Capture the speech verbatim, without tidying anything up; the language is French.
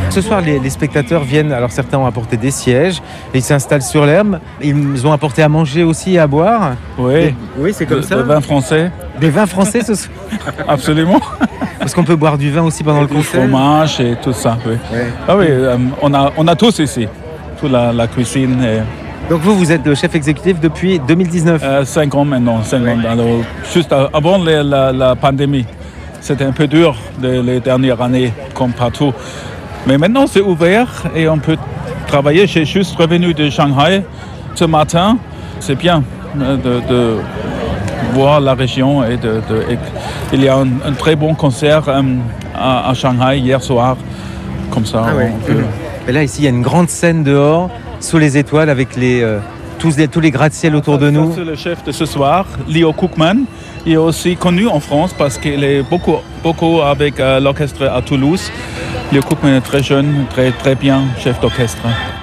Ce soir, les, les spectateurs viennent, alors certains ont apporté des sièges, et ils s'installent sur l'herbe. Ils ont apporté à manger aussi et à boire. Oui, et, oui c'est comme de, ça. Des vins français. Des vins français ce soir. Absolument. Parce qu'on peut boire du vin aussi pendant et le concert. Du fromage et tout ça, oui. Ouais. Ah oui, euh, on, a, on a tous ici, toute la, la cuisine. Et... Donc vous, vous êtes le chef exécutif depuis deux mille dix-neuf. euh, Cinq ans maintenant, cinq ouais. ans. Alors, juste avant la, la, la pandémie. C'était un peu dur de, les dernières années, comme partout. Mais maintenant, c'est ouvert et on peut travailler. J'ai juste revenu de Shanghai ce matin. C'est bien de, de voir la région. Et, de, de, et il y a un, un très bon concert um, à, à Shanghai hier soir. Comme ça, ah on ouais. peut... Et là, ici, il y a une grande scène dehors, sous les étoiles, avec les, euh, tous, les, tous les gratte-ciel autour ça, de nous. C'est le chef de ce soir, Leo Cookman. Il est aussi connu en France parce qu'il est beaucoup, beaucoup avec euh, l'orchestre à Toulouse. Leo Cookman est très jeune, très, très bien chef d'orchestre.